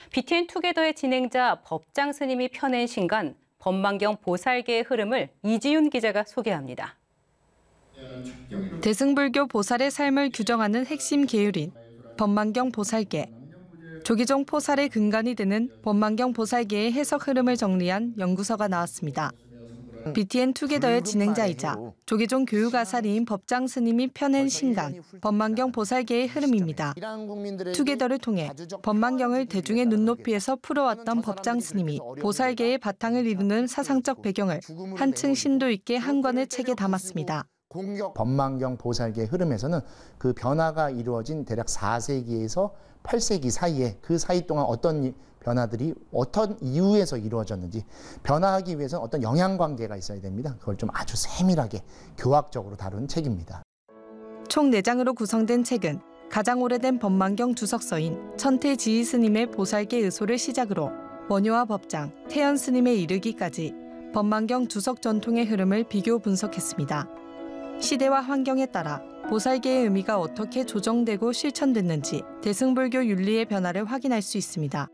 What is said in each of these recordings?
BTN 투게더의 진행자 법장 스님이 펴낸 신간 법망경 보살계의 흐름을 이지윤 기자가 소개합니다. 대승불교 보살의 삶을 규정하는 핵심 계율인 법망경 보살계. 조기종 포살의 근간이 되는 법망경 보살계의 해석 흐름을 정리한 연구서가 나왔습니다. BTN 투게더의 진행자이자 조기종 교육아사리인 법장 스님이 펴낸 신간 법망경 보살계의 흐름입니다. 투게더를 통해 법망경을 대중의 눈높이에서 풀어왔던 법장 스님이 보살계의 바탕을 이루는 사상적 배경을 한층 심도 있게 한 권의 책에 담았습니다. 법망경 보살계의 흐름에서는 그 변화가 이루어진 대략 4세기에서 8세기 사이에 그 사이 동안 어떤 변화들이 어떤 이유에서 이루어졌는지 변화하기 위해서는 어떤 영향관계가 있어야 됩니다. 그걸 좀 아주 세밀하게 교학적으로 다룬 책입니다. 총 4장으로 구성된 책은 가장 오래된 법망경 주석서인 천태지희 스님의 보살계 의소를 시작으로 원효와 법장, 태연 스님에 이르기까지 법망경 주석 전통의 흐름을 비교 분석했습니다. 시대와 환경에 따라 보살계의 의미가 어떻게 조정되고 실천됐는지 대승불교 윤리의 변화를 확인할 수 있습니다.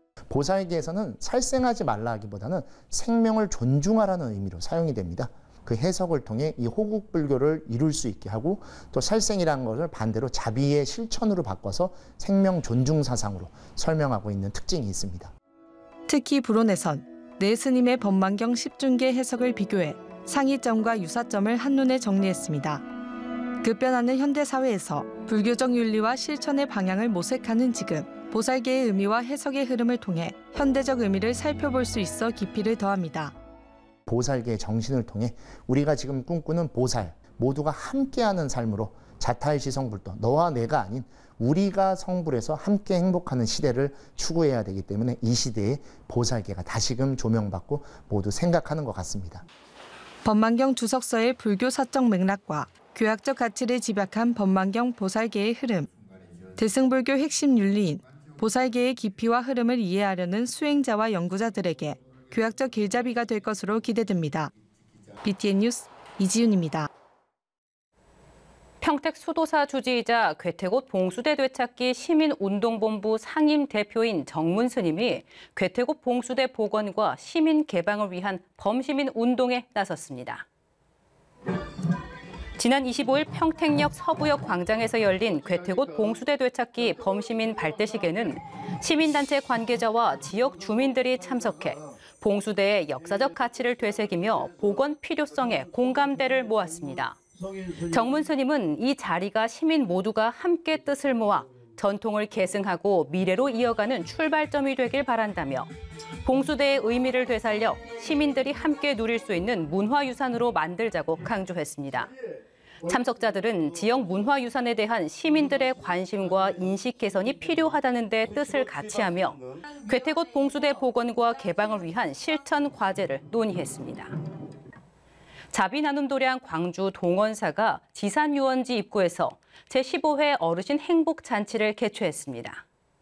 보살계에서는 살생하지 말라 하기보다는 생명을 존중하라는 의미로 사용이 됩니다. 그 해석을 통해 이 호국불교를 이룰 수 있게 하고 또 살생이라는 것을 반대로 자비의 실천으로 바꿔서 생명 존중 사상으로 설명하고 있는 특징이 있습니다. 특히 불원에선 네 스님의 법망경 10중계 해석을 비교해 상이점과 유사점을 한눈에 정리했습니다. 급변하는 현대사회에서 불교적 윤리와 실천의 방향을 모색하는 지금 보살계의 의미와 해석의 흐름을 통해 현대적 의미를 살펴볼 수 있어 깊이를 더합니다. 보살계의 정신을 통해 우리가 지금 꿈꾸는 보살, 모두가 함께하는 삶으로 자탈시성불도, 너와 내가 아닌 우리가 성불해서 함께 행복하는 시대를 추구해야 되기 때문에 이 시대에 보살계가 다시금 조명받고 모두 생각하는 것 같습니다. 법망경 주석서의 불교 사적 맥락과 교학적 가치를 집약한 법망경 보살계의 흐름. 대승불교 핵심 윤리인 보살계의 깊이와 흐름을 이해하려는 수행자와 연구자들에게 교학적 길잡이가 될 것으로 기대됩니다. BTN 뉴스 이지윤입니다. 평택 수도사 주지이자 괴태곶 봉수대 되찾기 시민운동본부 상임 대표인 정문 스님이 괴태곶 봉수대 복원과 시민 개방을 위한 범시민 운동에 나섰습니다. 지난 25일 평택역 서부역 광장에서 열린 괴태곶 봉수대 되찾기 범시민 발대식에는 시민단체 관계자와 지역 주민들이 참석해 봉수대의 역사적 가치를 되새기며 복원 필요성에 공감대를 모았습니다. 정문 스님은 이 자리가 시민 모두가 함께 뜻을 모아 전통을 계승하고 미래로 이어가는 출발점이 되길 바란다며 봉수대의 의미를 되살려 시민들이 함께 누릴 수 있는 문화유산으로 만들자고 강조했습니다. 참석자들은 지역 문화유산에 대한 시민들의 관심과 인식 개선이 필요하다는 데 뜻을 같이하며 괴태곶 봉수대 복원과 개방을 위한 실천 과제를 논의했습니다. 자비나눔도량 광주 동원사가 지산유원지 입구에서 제15회 어르신 행복잔치를 개최했습니다.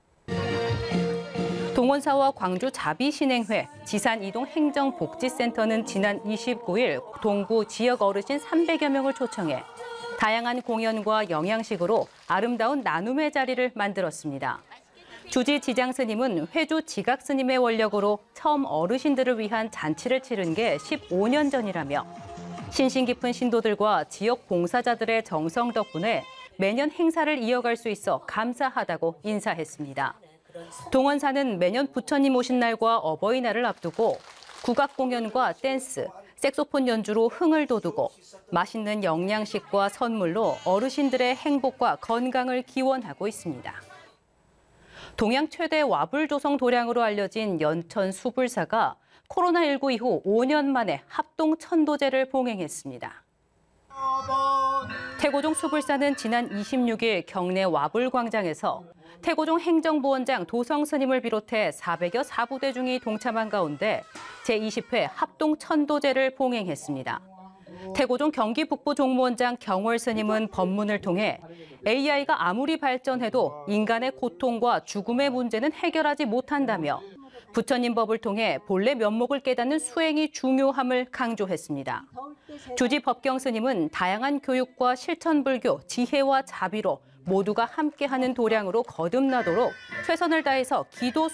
동원사와 광주 자비신행회 지산이동행정복지센터는 지난 29일 동구 지역 어르신 300여 명을 초청해 다양한 공연과 영양식으로 아름다운 나눔의 자리를 만들었습니다. 주지 지장 스님은 회주 지각 스님의 원력으로 처음 어르신들을 위한 잔치를 치른 게 15년 전이라며 신신 깊은 신도들과 지역 봉사자들의 정성 덕분에 매년 행사를 이어갈 수 있어 감사하다고 인사했습니다. 동원사는 매년 부처님 오신 날과 어버이날을 앞두고 국악 공연과 댄스, 색소폰 연주로 흥을 돋우고 맛있는 영양식과 선물로 어르신들의 행복과 건강을 기원하고 있습니다. 동양 최대 와불 조성 도량으로 알려진 연천 수불사가 코로나19 이후 5년 만에 합동 천도제를 봉행했습니다. 태고종 수불사는 지난 26일 경내 와불광장에서 태고종 행정부원장 도성 스님을 비롯해 400여 사부대 중이 동참한 가운데 제20회 합동 천도제를 봉행했습니다. 태고종 경기 북부 종무원장 경월 스님은 법문을 통해 AI가 아무리 발전해도 인간의 고통과 죽음의 문제는 해결하지 못한다며 부처님 법을 통해 본래 면목을 깨닫는 수행이 중요함을 강조했습니다. 주지 법경 스님은 다양한 교육과 실천 불교, 지혜와 자비로 모두가 함께하는 도량으로 거듭나도록 최선을 다해서 기도